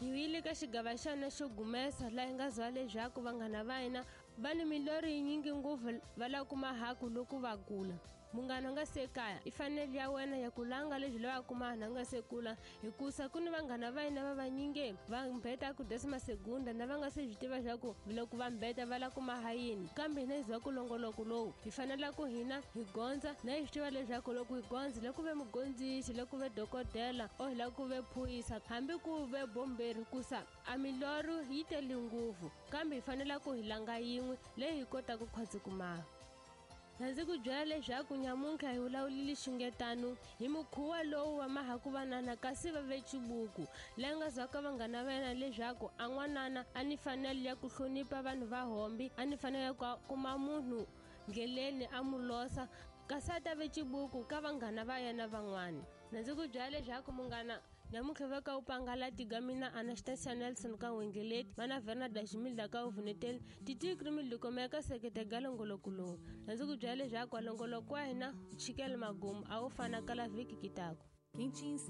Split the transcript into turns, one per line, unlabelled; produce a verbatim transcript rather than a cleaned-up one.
hi wile ka xigava xana xo gumesa laha hi nga zwa leswaku vanghana va hina va ni milorho yinyingi ngopfu va lava ku mahaku loko va kula. Munghana nga se kaya i fanele ya wena ya kulanga leswi lava kumana nga se kula hikusa ku ni vanghana va hina va vanyinge va mbeta ku desima segunda na va nga se tiva leswaku loko va mbeta va la kuma hayini. Kambe hina hi zwa ku longoloko lowu hi fanele ku hina hi gondza na hi tiva leswaku loko hi gondza loko ve mugondzisi loko ve dokodela o hi la ku ve phoyisa hambi ku ve bomberi kusa a milorho yi tele ngopfu kambe hi fanele ku hi langa yin'we leyi hi kota ku khwatsukumaha. Ndzi ku byela leswaku nyamuntlha hi wulawulile xingetano hi mukhuva lowu wa mahaku vanana kasi va ve Chibuku leyi nga zwaka vanghana va yena leswaku a n'wanana a ni fanele ya ku hlonipha vanhu va hombi a ni fanele ya ku kuma munhu ndleleni a mulosa kasi a ta ve Chibuku ka vanghana va yena van'wana. Ndzi ku byela leswaku munghana nyamuntlha va ka upangala tigamina Anastasia Nelson ka wengeleti mana Vernada Ximilda ka uvuneteli titikri milikomeka sekete galongolokulo. Ndzi ku byela leswaku alongoloko wa hina chikele magumu a wo fana kala vhiki kitako.
Quem te ensina